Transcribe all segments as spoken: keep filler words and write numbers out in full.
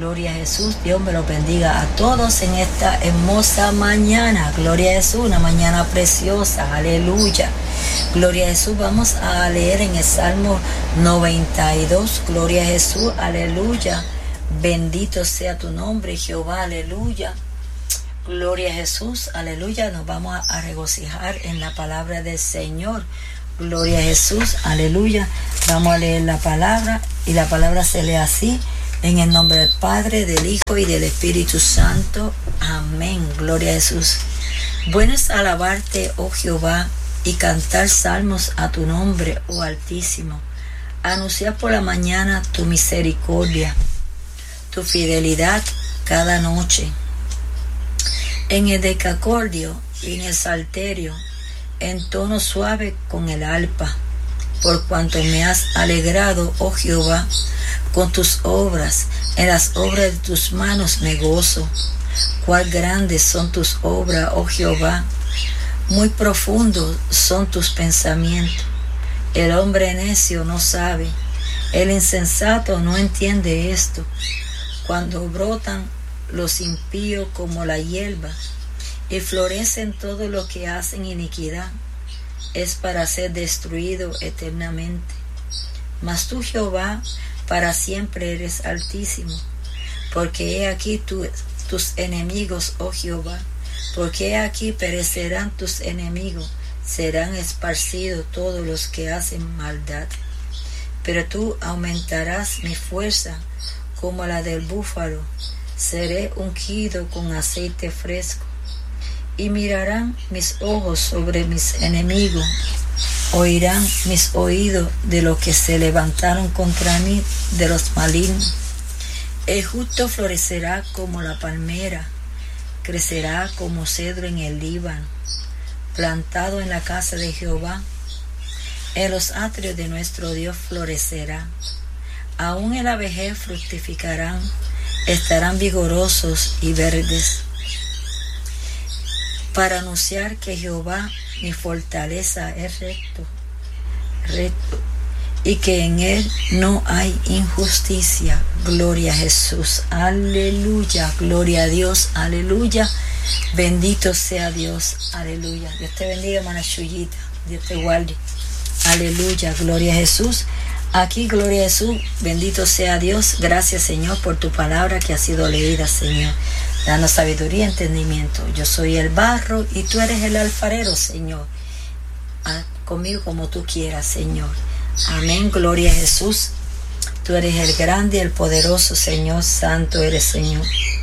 Gloria a Jesús. Dios me los bendiga a todos en esta hermosa mañana. Gloria a Jesús, una mañana preciosa. Aleluya. Gloria a Jesús. Vamos a leer en el Salmo noventa y dos. Gloria a Jesús. Aleluya. Bendito sea tu nombre, Jehová. Aleluya. Gloria a Jesús. Aleluya. Nos vamos a regocijar en la palabra del Señor. Gloria a Jesús. Aleluya. Vamos a leer la palabra y la palabra se lee así. En el nombre del Padre, del Hijo y del Espíritu Santo. Amén. Gloria a Jesús. Bueno es alabarte, oh Jehová, y cantar salmos a tu nombre, oh Altísimo. Anunciar por la mañana tu misericordia, tu fidelidad cada noche. En el decacordio y en el salterio, en tono suave con el arpa, por cuanto me has alegrado, oh Jehová, con tus obras, en las obras de tus manos me gozo. Cuán grandes son tus obras, oh Jehová, muy profundos son tus pensamientos. El hombre necio no sabe, el insensato no entiende esto. Cuando brotan los impíos como la hierba, y florecen todos los que hacen iniquidad, es para ser destruido eternamente. Mas tú, Jehová, para siempre eres altísimo, porque he aquí tu, tus enemigos, oh Jehová, porque he aquí perecerán tus enemigos, serán esparcidos todos los que hacen maldad. Pero tú aumentarás mi fuerza como la del búfalo, seré ungido con aceite fresco, y mirarán mis ojos sobre mis enemigos, oirán mis oídos de los que se levantaron contra mí, de los malignos. El justo florecerá como la palmera, crecerá como cedro en el Líbano, plantado en la casa de Jehová. En los atrios de nuestro Dios florecerá. Aún en la vejez fructificarán, estarán vigorosos y verdes, para anunciar que Jehová, mi fortaleza, es recto, recto, y que en él no hay injusticia. Gloria a Jesús. Aleluya. Gloria a Dios. Aleluya. Bendito sea Dios. Aleluya. Dios te bendiga, hermana Chuyita. Dios te guarde. Aleluya. Gloria a Jesús. Aquí, gloria a Jesús. Bendito sea Dios. Gracias, Señor, por tu palabra que ha sido leída, Señor. Danos sabiduría y entendimiento. Yo soy el barro y tú eres el alfarero, Señor. Haz conmigo como tú quieras, Señor. Amén. Gloria a Jesús. Tú eres el grande y el poderoso, Señor. Santo eres, Señor.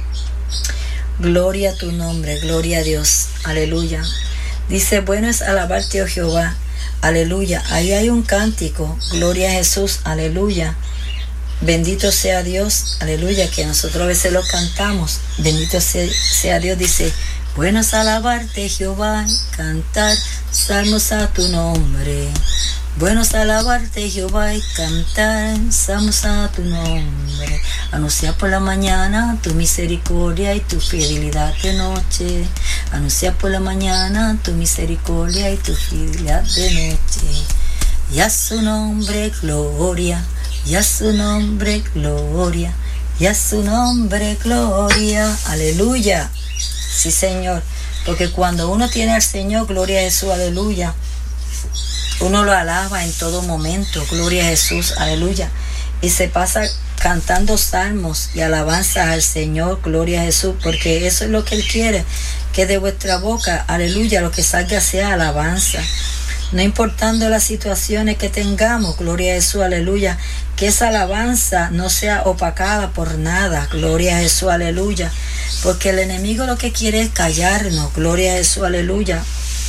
Gloria a tu nombre. Gloria a Dios. Aleluya. Dice, bueno es alabarte, oh Jehová. Aleluya. Ahí hay un cántico. Gloria a Jesús. Aleluya. Bendito sea Dios, aleluya, que nosotros a veces lo cantamos. Bendito sea, sea Dios, dice, bueno es alabarte, Jehová, cantar salmos a tu nombre. Bueno es alabarte, Jehová, y cantar salmos a tu nombre. Anunciar por la mañana tu misericordia y tu fidelidad de noche. Anunciar por la mañana tu misericordia y tu fidelidad de noche. Y a su nombre gloria. Y a su nombre, gloria. Y a su nombre, gloria. Aleluya. Sí, Señor. Porque cuando uno tiene al Señor, gloria a Jesús, aleluya, uno lo alaba en todo momento. Gloria a Jesús, aleluya. Y se pasa cantando salmos y alabanzas al Señor, gloria a Jesús, porque eso es lo que Él quiere, que de vuestra boca, aleluya, lo que salga sea alabanza. No importando las situaciones que tengamos, gloria a Jesús, aleluya, que esa alabanza no sea opacada por nada, gloria a Jesús, aleluya, porque el enemigo lo que quiere es callarnos, gloria a Jesús, aleluya.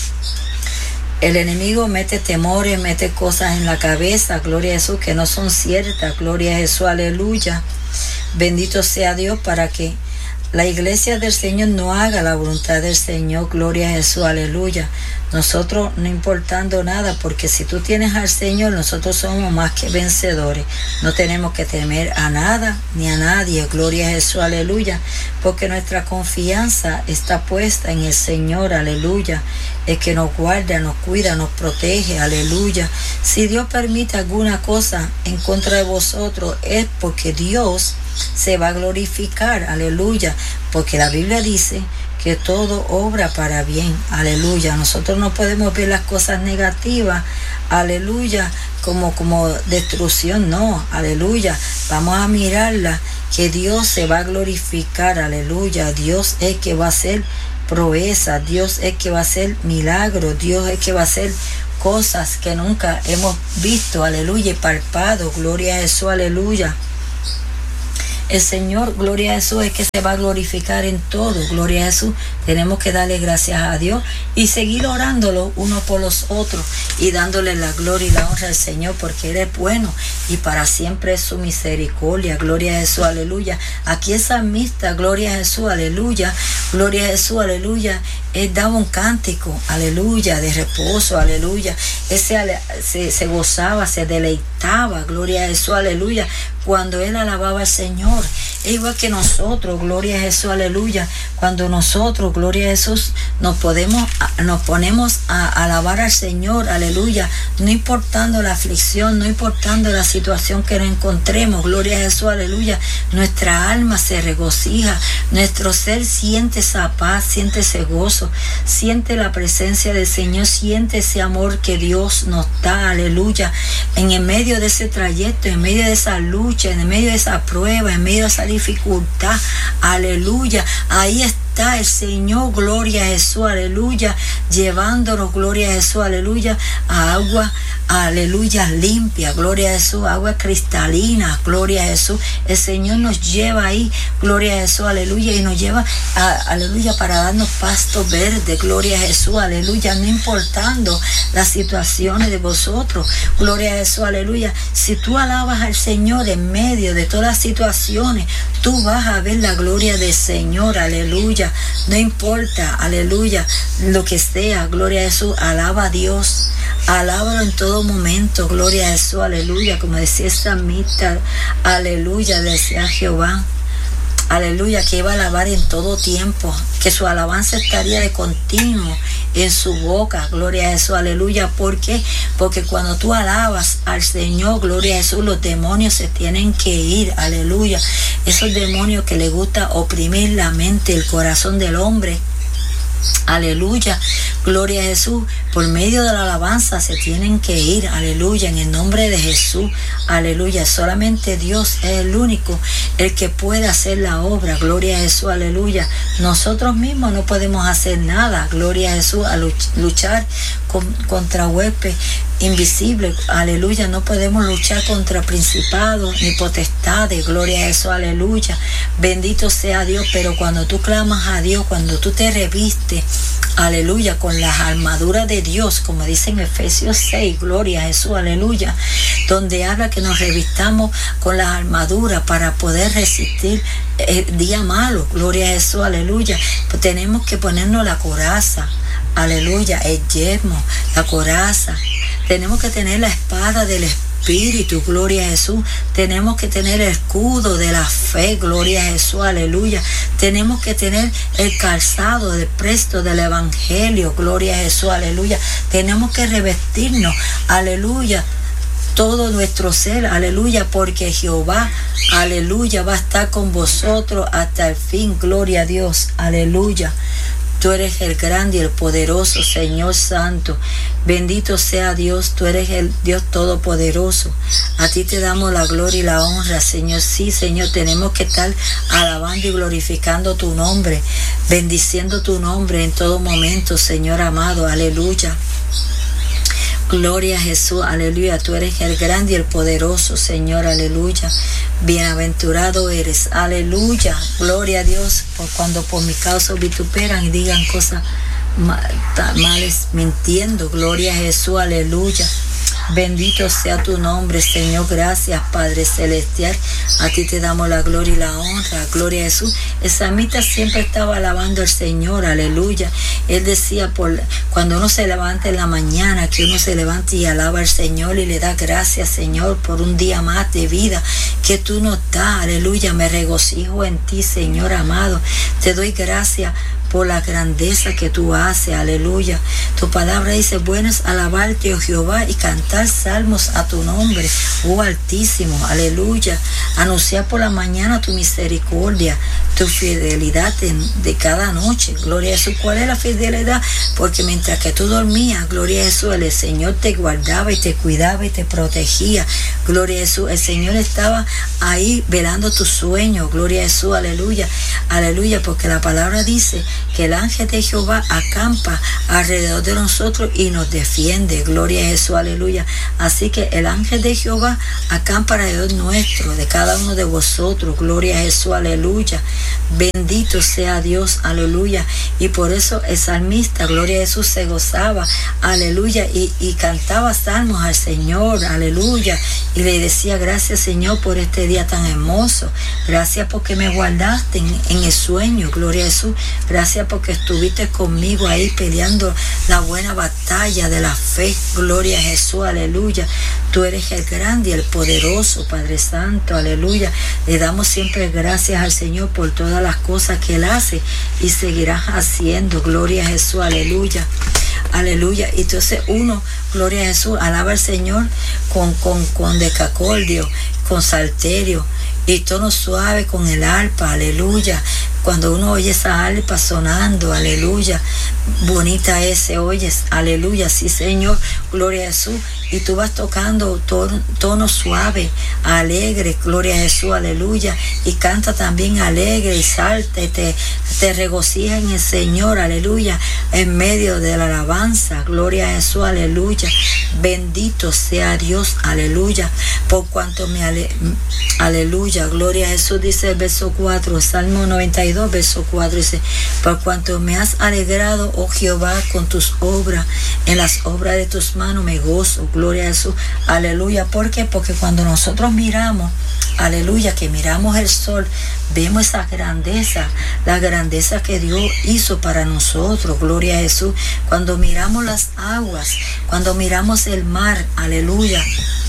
El enemigo mete temores, mete cosas en la cabeza, gloria a Jesús, que no son ciertas, gloria a Jesús, aleluya. Bendito sea Dios para que la iglesia del Señor no haga la voluntad del Señor, gloria a Jesús, aleluya. Nosotros no importando nada, porque si tú tienes al Señor, nosotros somos más que vencedores. No tenemos que temer a nada ni a nadie, gloria a Jesús, aleluya, porque nuestra confianza está puesta en el Señor, aleluya, el que nos guarda, nos cuida, nos protege, aleluya. Si Dios permite alguna cosa en contra de vosotros, es porque Dios se va a glorificar, aleluya, porque la Biblia dice que todo obra para bien, aleluya. Nosotros no podemos ver las cosas negativas, aleluya, como, como destrucción, no, aleluya. Vamos a mirarla, que Dios se va a glorificar, aleluya. Dios es que va a hacer proeza, Dios es que va a hacer milagros, Dios es que va a hacer cosas que nunca hemos visto, aleluya, y palpado, gloria a Jesús, aleluya. El Señor, gloria a Jesús, es que se va a glorificar en todo, gloria a Jesús. Tenemos que darle gracias a Dios y seguir orándolo unos por los otros y dándole la gloria y la honra al Señor, porque Él es bueno y para siempre es su misericordia, gloria a Jesús, aleluya. Aquí es salmista, gloria a Jesús, aleluya, gloria a Jesús, aleluya. Él daba un cántico, aleluya, de reposo, aleluya. Él se, se, se gozaba, se deleitaba, gloria a Jesús, aleluya, cuando Él alababa al Señor. Es igual que nosotros, gloria a Jesús, aleluya. Cuando nosotros, gloria a Jesús, nos podemos, nos ponemos a alabar al Señor, aleluya, no importando la aflicción, no importando la situación que nos encontremos, gloria a Jesús, aleluya, nuestra alma se regocija, nuestro ser siente esa paz, siente ese gozo, siente la presencia del Señor, siente ese amor que Dios nos da, aleluya, en el medio de ese trayecto, en medio de esa lucha, en medio de esa prueba, en medio de esa dificultad, aleluya, ahí está el Señor, gloria a Jesús, aleluya, llevándonos, gloria a Jesús, aleluya, a agua, aleluya, limpia, gloria a Jesús, agua cristalina, gloria a Jesús. El Señor nos lleva ahí, gloria a Jesús, aleluya, y nos lleva, a, aleluya, para darnos pasto verde, gloria a Jesús, aleluya, no importando las situaciones de vosotros, gloria a Jesús, aleluya. Si tú alabas al Señor en medio de todas las situaciones, tú vas a ver la gloria del Señor, aleluya. No importa, aleluya, lo que sea, gloria a Jesús, alaba a Dios, alábalo en todo momento, gloria a Jesús, aleluya, como decía el salmista, aleluya, decía Jehová, aleluya, que iba a alabar en todo tiempo, que su alabanza estaría de continuo en su boca, gloria a Jesús, aleluya. ¿Por qué? Porque cuando tú alabas al Señor, gloria a Jesús, los demonios se tienen que ir, aleluya. Esos demonios que les gusta oprimir la mente, el corazón del hombre, aleluya, gloria a Jesús, por medio de la alabanza se tienen que ir, aleluya, en el nombre de Jesús, aleluya. Solamente Dios es el único, el que puede hacer la obra, gloria a Jesús, aleluya. Nosotros mismos no podemos hacer nada, gloria a Jesús, a luchar con, contra huestes invisible, aleluya. No podemos luchar contra principados ni potestades, gloria a Jesús, aleluya. Bendito sea Dios. Pero cuando tú clamas a Dios, cuando tú te revistes, aleluya, con las armaduras de Dios, como dice en Efesios seis, gloria a Jesús, aleluya, donde habla que nos revistamos con las armaduras para poder resistir el día malo, gloria a Jesús, aleluya. Pues tenemos que ponernos la coraza, aleluya, el yelmo, la coraza. Tenemos que tener la espada del Espíritu, gloria a Jesús. Tenemos que tener el escudo de la fe, gloria a Jesús, aleluya. Tenemos que tener el calzado del presto del Evangelio, gloria a Jesús, aleluya. Tenemos que revestirnos, aleluya, todo nuestro ser, aleluya, porque Jehová, aleluya, va a estar con vosotros hasta el fin, gloria a Dios, aleluya. Tú eres el grande y el poderoso, Señor Santo. Bendito sea Dios, tú eres el Dios Todopoderoso. A ti te damos la gloria y la honra, Señor. Sí, Señor, tenemos que estar alabando y glorificando tu nombre, bendiciendo tu nombre en todo momento, Señor amado. Aleluya. Gloria a Jesús, aleluya. Tú eres el grande y el poderoso, Señor, aleluya. Bienaventurado eres, aleluya. Gloria a Dios, por cuando por mi causa vituperan y digan cosas males mintiendo. Gloria a Jesús, aleluya. Bendito sea tu nombre, Señor. Gracias, Padre Celestial. A ti te damos la gloria y la honra. Gloria a Jesús. El salmista siempre estaba alabando al Señor. Aleluya. Él decía, por, cuando uno se levanta en la mañana, que uno se levante y alaba al Señor y le da gracias, Señor, por un día más de vida que tú nos das. Aleluya. Me regocijo en ti, Señor amado. Te doy gracias por la grandeza que tú haces, aleluya. Tu palabra dice, bueno es alabarte, oh Jehová, y cantar salmos a tu nombre, oh Altísimo, aleluya. Anunciar por la mañana tu misericordia, tu fidelidad de, de cada noche, gloria a Jesús. ¿Cuál es la fidelidad? Porque mientras que tú dormías, gloria a Jesús, el Señor te guardaba y te cuidaba y te protegía, gloria a Jesús. El Señor estaba ahí velando tu sueño, gloria a Jesús, aleluya, aleluya, porque la palabra dice que el ángel de Jehová acampa alrededor de nosotros y nos defiende, gloria a Jesús, aleluya. Así que el ángel de Jehová acampa alrededor nuestro, de cada uno de vosotros, gloria a Jesús, aleluya. Bendito sea Dios, aleluya. Y por eso el salmista, gloria a Jesús, se gozaba, aleluya, y, y cantaba salmos al Señor, aleluya, y le decía, gracias, Señor, por este día tan hermoso, gracias porque me guardaste en, en el sueño, gloria a Jesús, gracias porque estuviste conmigo ahí peleando la buena batalla de la fe, gloria a Jesús, aleluya. Tú eres el grande y el poderoso, Padre Santo, aleluya. Le damos siempre gracias al Señor por todas las cosas que Él hace y seguirá haciendo, gloria a Jesús, aleluya. Aleluya. Y entonces uno, gloria a Jesús, alaba al Señor con, con, con decacordio, con salterio y tono suave con el arpa, aleluya. Cuando uno oye esa arpa sonando, aleluya, bonita es, se oyes, aleluya, sí, Señor, gloria a Jesús. Y tú vas tocando tono, tono suave, alegre, gloria a Jesús, aleluya. Y canta también alegre y salta y te, te regocija en el Señor, aleluya, en medio de la alabanza, gloria a Jesús, aleluya. Bendito sea Dios, aleluya, por cuanto me ale, aleluya, gloria a Jesús, dice el verso cuatro, Salmo noventa y dos, verso cuatro, dice, por cuanto me has alegrado, oh Jehová, con tus obras, en las obras de tus manos me gozo, gloria a Jesús, aleluya. ¿Por qué? Porque cuando nosotros miramos, aleluya, que miramos el sol, vemos esa grandeza, la grandeza que Dios hizo para nosotros, gloria a Jesús. Cuando miramos las aguas, cuando miramos el mar, aleluya,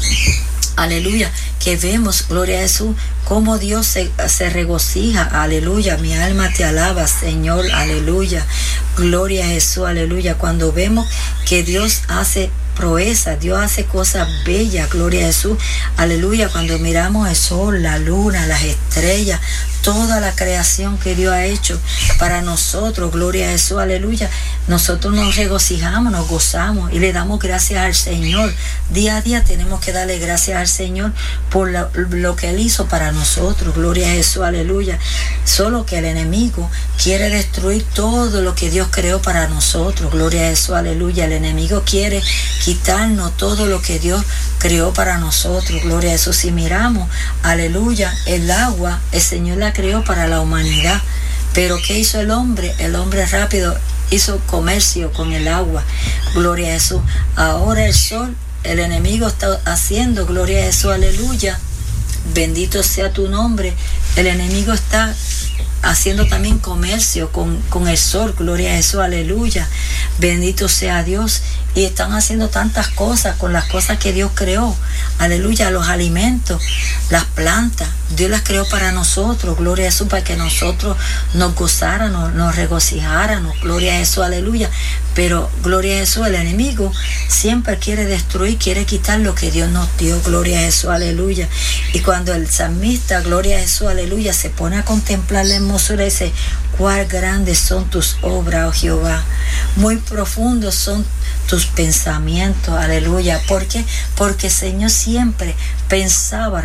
aleluya, que vemos, gloria a Jesús, cómo Dios se, se regocija, aleluya, mi alma te alaba, Señor, aleluya, gloria a Jesús, aleluya. Cuando vemos que Dios hace proeza, Dios hace cosas bellas, gloria a Jesús, aleluya. Cuando miramos el sol, la luna, las estrellas, toda la creación que Dios ha hecho para nosotros, gloria a Jesús, aleluya, nosotros nos regocijamos, nos gozamos y le damos gracias al Señor. Día a día tenemos que darle gracias al Señor por lo, lo que Él hizo para nosotros, gloria a Jesús, aleluya. Solo que el enemigo quiere destruir todo lo que Dios creó para nosotros, gloria a Jesús, aleluya. El enemigo quiere quitarnos todo lo que Dios creó para nosotros, gloria a Jesús. Si miramos, aleluya, el agua, el Señor la creó para la humanidad, pero ¿qué hizo el hombre? El hombre rápido hizo comercio con el agua, gloria a Jesús. Ahora el sol, el enemigo está haciendo, gloria a Jesús, aleluya, bendito sea tu nombre, el enemigo está haciendo también comercio con, con el sol, gloria a Jesús, aleluya, bendito sea Dios. Y están haciendo tantas cosas con las cosas que Dios creó, aleluya, los alimentos, las plantas, Dios las creó para nosotros, gloria a Jesús, para que nosotros nos gozáramos, nos regocijáramos, gloria a Jesús, aleluya. Pero, gloria a Jesús, el enemigo siempre quiere destruir, quiere quitar lo que Dios nos dio, gloria a Jesús, aleluya. Y cuando el salmista, gloria a Jesús, aleluya, se pone a contemplar la hermosura, dice, cuán grandes son tus obras, oh Jehová, muy profundos son tus pensamientos, aleluya. ¿Por qué? Porque el Señor siempre pensaba,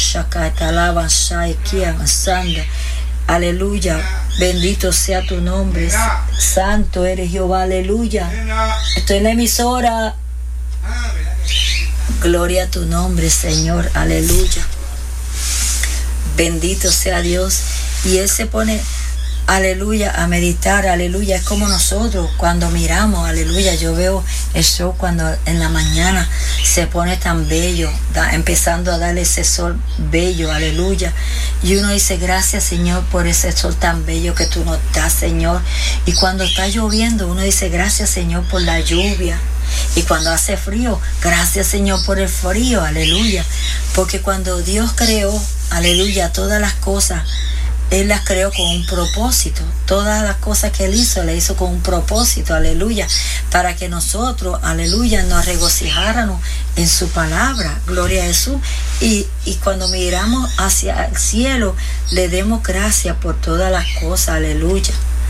aleluya, bendito sea tu nombre, santo eres Jehová, aleluya. Estoy en la emisora, gloria a tu nombre, Señor, aleluya, bendito sea Dios. Y Él se pone aleluya, a meditar, aleluya. Es como nosotros cuando miramos, aleluya. Yo veo el show cuando en la mañana se pone tan bello, da, empezando a darle ese sol bello, aleluya. Y uno dice, gracias Señor por ese sol tan bello que tú nos das, Señor. Y cuando está lloviendo, uno dice, gracias Señor por la lluvia. Y cuando hace frío, gracias Señor por el frío, aleluya. Porque cuando Dios creó, aleluya, todas las cosas, Él las creó con un propósito. Todas las cosas que Él hizo, las hizo con un propósito, aleluya. Para que nosotros, aleluya, nos regocijáramos en su palabra, gloria a Jesús. Y, y cuando miramos hacia el cielo, le demos gracias por todas las cosas, aleluya.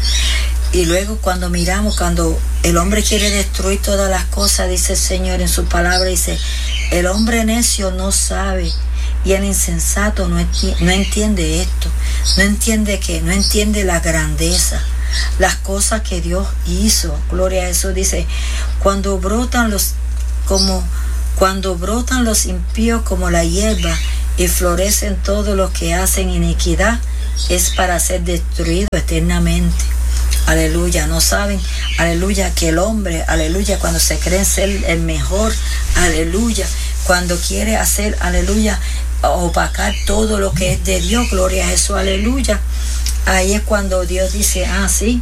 Y luego cuando miramos, cuando el hombre quiere destruir todas las cosas, dice el Señor en su palabra, dice, el hombre necio no sabe y el insensato no entiende, no entiende esto, no entiende que, no entiende la grandeza, las cosas que Dios hizo, gloria a Jesús. Dice, cuando brotan los, como, cuando brotan los impíos como la hierba y florecen todos los que hacen iniquidad, es para ser destruido eternamente. Aleluya, no saben, aleluya, que el hombre, aleluya, cuando se cree ser el mejor, aleluya, cuando quiere hacer, aleluya, opacar todo lo que es de Dios, gloria a Jesús, aleluya, ahí es cuando Dios dice, ah, sí,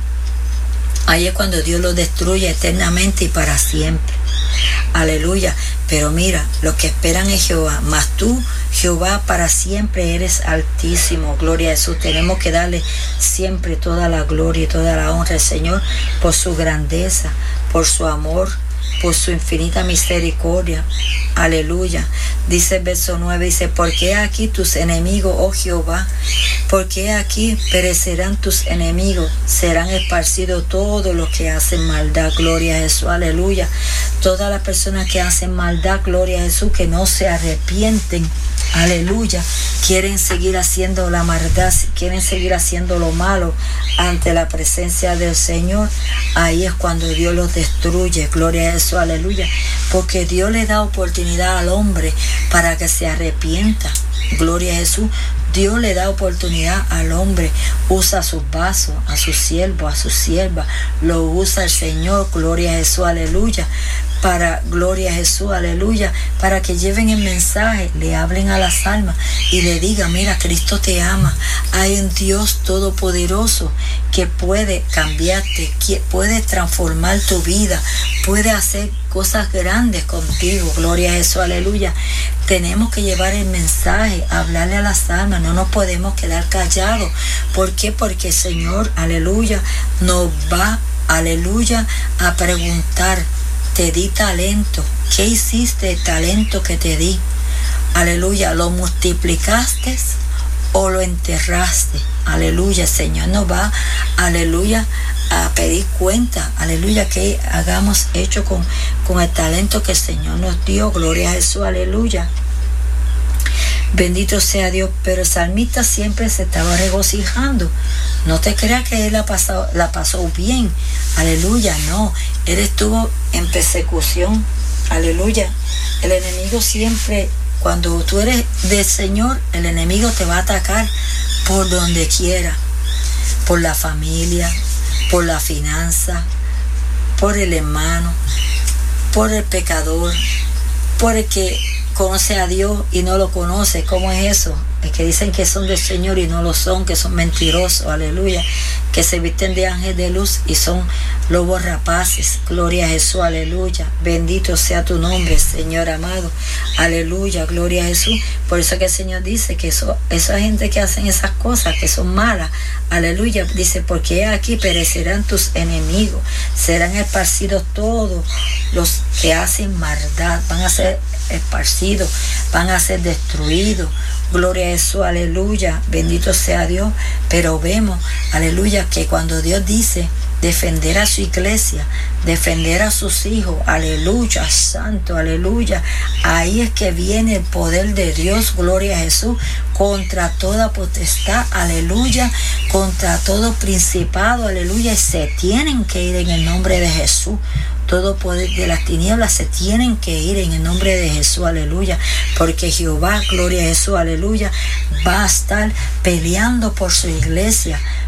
ahí es cuando Dios lo destruye eternamente y para siempre, aleluya. Pero mira, los que esperan en Jehová, mas tú, Jehová, para siempre eres altísimo, gloria a Jesús. Tenemos que darle siempre toda la gloria y toda la honra al Señor por su grandeza, por su amor, por su infinita misericordia, aleluya. Dice el verso nueve, dice, porque aquí tus enemigos, oh Jehová, porque aquí perecerán tus enemigos, serán esparcidos todos los que hacen maldad, gloria a Jesús, aleluya. Todas las personas que hacen maldad, gloria a Jesús, que no se arrepienten, aleluya, quieren seguir haciendo la maldad, quieren seguir haciendo lo malo ante la presencia del Señor, ahí es cuando Dios los destruye, gloria a Jesús, aleluya, porque Dios le da oportunidad al hombre para que se arrepienta, gloria a Jesús. Dios le da oportunidad al hombre, usa a sus vasos, a sus siervos, a sus siervas, lo usa el Señor, gloria a Jesús, aleluya, para, gloria a Jesús, aleluya, para que lleven el mensaje, le hablen a las almas y le digan, mira, Cristo te ama, hay un Dios todopoderoso que puede cambiarte, que puede transformar tu vida, puede hacer cosas grandes contigo, gloria a Jesús, aleluya. Tenemos que llevar el mensaje, hablarle a las almas, no nos podemos quedar callados. ¿Por qué? Porque el Señor, aleluya, nos va, aleluya, a preguntar, te di talento, ¿qué hiciste el talento que te di? Aleluya, ¿lo multiplicaste o lo enterraste? Aleluya, el Señor nos va, aleluya, a pedir cuenta, aleluya, que hagamos hecho con, con el talento que el Señor nos dio, gloria a Jesús, aleluya. Bendito sea Dios, pero el salmista siempre se estaba regocijando. No te creas que él la pasó, la pasó bien, aleluya, no, él estuvo en persecución, aleluya. El enemigo siempre, cuando tú eres del Señor, el enemigo te va a atacar por donde quiera, por la familia, por la finanza, por el hermano, por el pecador, por el que conoce a Dios y no lo conoce. ¿Cómo es eso? Es que dicen que son del Señor y no lo son, que son mentirosos, aleluya, que se visten de ángel de luz y son lobos rapaces, gloria a Jesús, aleluya, bendito sea tu nombre, Señor amado, aleluya, gloria a Jesús. Por eso que el Señor dice que eso, esa gente que hacen esas cosas, que son malas, aleluya, dice, porque aquí perecerán tus enemigos, serán esparcidos todos los que hacen maldad, van a ser esparcidos, van a ser destruidos, gloria a Jesús, aleluya, bendito sea Dios. Pero vemos, aleluya, que cuando Dios dice defender a su iglesia, defender a sus hijos, aleluya, santo, aleluya, ahí es que viene el poder de Dios, gloria a Jesús, contra toda potestad, aleluya, contra todo principado, aleluya, y se tienen que ir en el nombre de Jesús. Todo poder de las tinieblas se tienen que ir en el nombre de Jesús, aleluya, porque Jehová, gloria a Jesús, aleluya, va a estar peleando por su iglesia,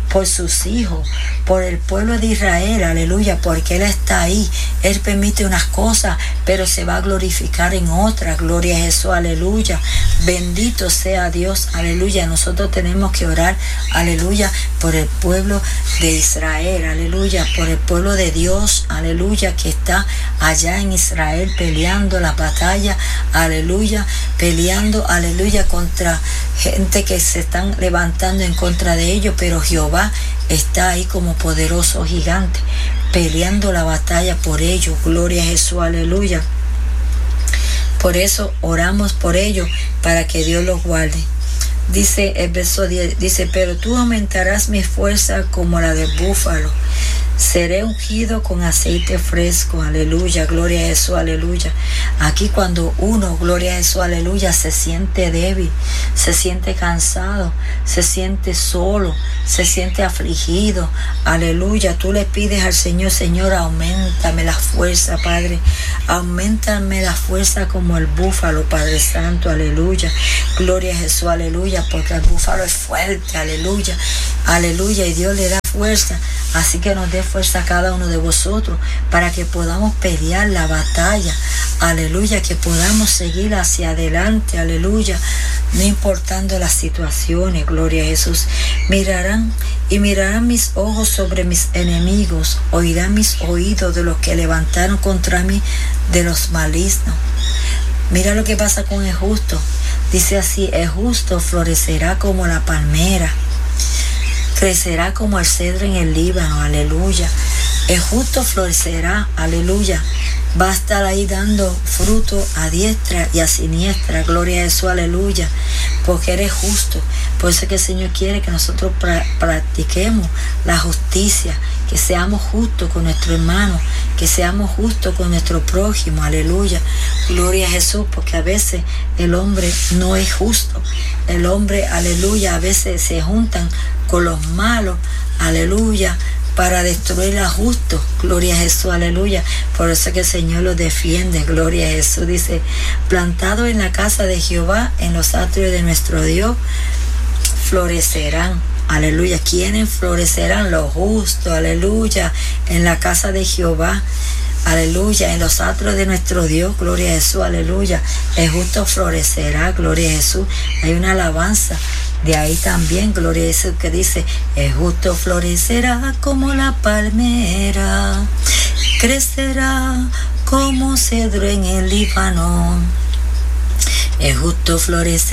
por sus hijos, por el pueblo de Israel, aleluya, porque Él está ahí. Él permite unas cosas, pero se va a glorificar en otras. Gloria a Jesús, aleluya. Bendito sea Dios, aleluya. Nosotros tenemos que orar, aleluya, por el pueblo de Israel, aleluya, por el pueblo de Dios, aleluya, que está allá en Israel peleando la batalla, aleluya, peleando, aleluya, contra gente que se están levantando en contra de ellos, pero Jehová está ahí como poderoso gigante, peleando la batalla por ellos. Gloria a Jesús, aleluya. Por eso oramos por ellos, para que Dios los guarde. Dice el verso diez, dice, pero tú aumentarás mi fuerza como la de búfalo. Seré ungido con aceite fresco, aleluya, gloria a Jesús, aleluya. Aquí cuando uno, gloria a Jesús, aleluya, se siente débil, se siente cansado, se siente solo, se siente afligido, aleluya, tú le pides al Señor, Señor, auméntame la fuerza, Padre, auméntame la fuerza como el búfalo, Padre Santo, aleluya, gloria a Jesús, aleluya, porque el búfalo es fuerte, aleluya, aleluya, y Dios le da fuerza. Así que nos dé fuerza a cada uno de vosotros para que podamos pelear la batalla, aleluya, que podamos seguir hacia adelante, aleluya, no importando las situaciones, gloria a Jesús. Mirarán y mirarán mis ojos sobre mis enemigos, oirán mis oídos de los que levantaron contra mí, de los malignos. Mira lo que pasa con el justo. Dice así, el justo florecerá como la palmera, crecerá como el cedro en el Líbano, aleluya. El justo florecerá, aleluya. Va a estar ahí dando fruto a diestra y a siniestra, gloria a Jesús, aleluya, porque eres justo. Por eso es que el Señor quiere que nosotros pra- practiquemos la justicia, que seamos justos con nuestro hermano, que seamos justos con nuestro prójimo, aleluya, gloria a Jesús, porque a veces el hombre no es justo, el hombre, aleluya, a veces se juntan con los malos, aleluya, para destruir a justos, gloria a Jesús, aleluya. Por eso que el Señor los defiende, gloria a Jesús. Dice, plantado en la casa de Jehová, en los atrios de nuestro Dios, florecerán, aleluya. ¿Quiénes florecerán? Los justos, aleluya, en la casa de Jehová, aleluya, en los atrios de nuestro Dios, gloria a Jesús, aleluya. El justo florecerá, gloria a Jesús. Hay una alabanza de ahí también, gloria a Jesús, que dice, el justo florecerá como la palmera, crecerá como cedro en el Líbano. El justo florecerá